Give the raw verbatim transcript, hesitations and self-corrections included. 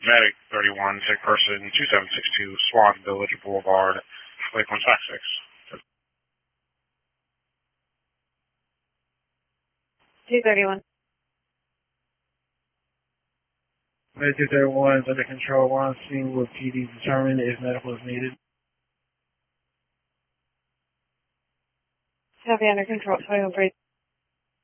Medic thirty-one, sick person, two seven six two, Swan Village Boulevard, Lakeland five six. two thirty-one. Medic two thirty-one is under control. We're on scene with P D determined if medical is needed. Copy, under control. twenty-one, break.